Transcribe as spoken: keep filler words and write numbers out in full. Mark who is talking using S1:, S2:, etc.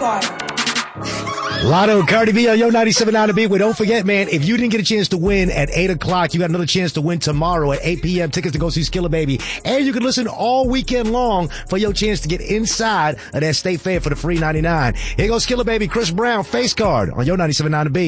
S1: card.
S2: Lotto, Cardi B on Yo ninety-seven point nine The Beat. Well, don't forget, man, if you didn't get a chance to win at eight o'clock, you got another chance to win tomorrow at eight p.m. Tickets to go see Skilla Baby. And you can listen all weekend long for your chance to get inside of that state fair for the free ninety-nine. Here goes Skilla Baby, Chris Brown, Face Card on Yo ninety-seven point nine The Beat.